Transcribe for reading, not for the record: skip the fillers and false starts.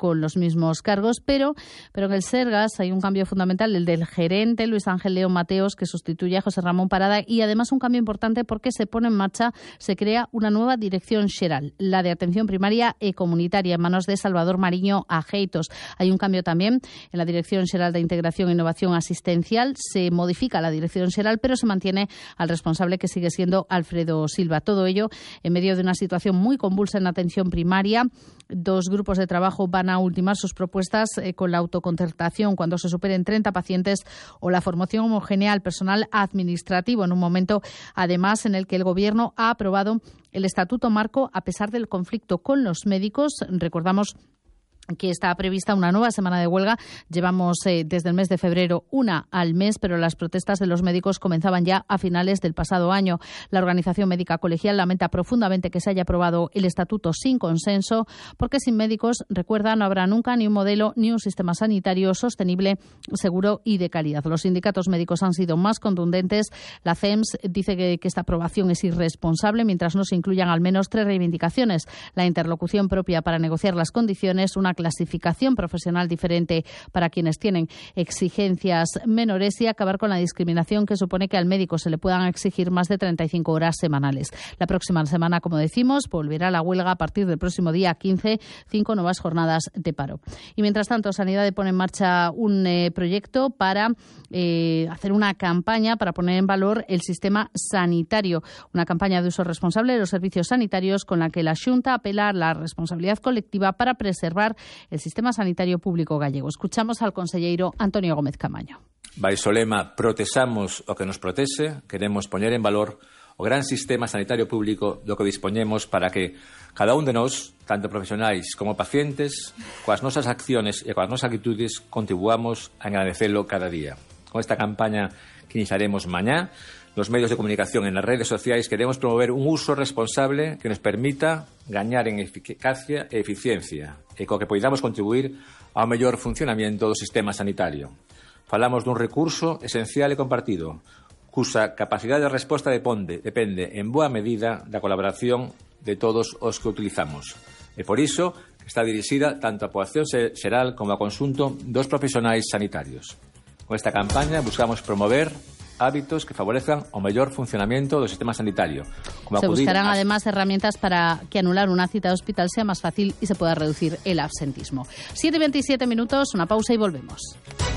con los mismos cargos, pero en el Sergas hay un cambio fundamental, el del gerente Luis Ángel León Mateos, que sustituye a José Ramón Parada, y además un cambio importante porque se pone en marcha, se crea una nueva dirección xeral, la de atención primaria y comunitaria, en manos de Salvador Mariño Ajeitos. Hay un cambio también en la dirección xeral de integración e innovación asistencial, se modifica la dirección xeral, pero se mantiene al responsable, que sigue siendo Alfredo Silva. Todo ello en medio de una situación muy convulsa en atención primaria. 2 grupos de trabajo van a ultimar sus propuestas con la autoconcertación cuando se superen 30 pacientes o la formación homogénea al personal administrativo, en un momento además en el que el Gobierno ha aprobado el Estatuto Marco a pesar del conflicto con los médicos. Recordamos que está prevista una nueva semana de huelga. Llevamos desde el mes de febrero una al mes, pero las protestas de los médicos comenzaban ya a finales del pasado año. La Organización Médica Colegial lamenta profundamente que se haya aprobado el estatuto sin consenso, porque sin médicos, recuerda, no habrá nunca ni un modelo ni un sistema sanitario sostenible, seguro y de calidad. Los sindicatos médicos han sido más contundentes. La CEMS dice que esta aprobación es irresponsable mientras no se incluyan al menos 3 reivindicaciones: la interlocución propia para negociar las condiciones, una clasificación profesional diferente para quienes tienen exigencias menores y acabar con la discriminación que supone que al médico se le puedan exigir más de 35 horas semanales. La próxima semana, como decimos, volverá la huelga a partir del próximo día 15, 5 nuevas jornadas de paro. Y mientras tanto, Sanidad pone en marcha un proyecto para hacer una campaña para poner en valor el sistema sanitario, una campaña de uso responsable de los servicios sanitarios con la que la Xunta apela a la responsabilidad colectiva para preservar el sistema sanitario público gallego. Escuchamos al conselleiro Antonio Gómez Camaño. Baixo o lema "Protexamos o que nos protexe", queremos poñer en valor o gran sistema sanitario público do que dispoñemos para que cada un de nós, tanto profesionais como pacientes, coas nosas acciones e coas nosas actitudes, contribuamos a engranecelo cada día. Con esta campaña que iniciaremos mañá, los medios de comunicación en las redes sociais, queremos promover un uso responsable que nos permita gañar en eficacia e eficiencia e co que poidamos contribuir ao mellor funcionamento do sistema sanitario. Falamos dun recurso esencial e compartido, cusa capacidade de resposta depende en boa medida da colaboración de todos os que utilizamos. E por iso está dirixida tanto á poboación xeral como ao conxunto dos profesionais sanitarios. Con esta campaña buscamos promover hábitos que favorezcan o mellor funcionamiento do sistema sanitario. Se buscarán además herramientas para que anular una cita de hospital sea más fácil y se pueda reducir el absentismo. 7:27 minutos, una pausa y volvemos.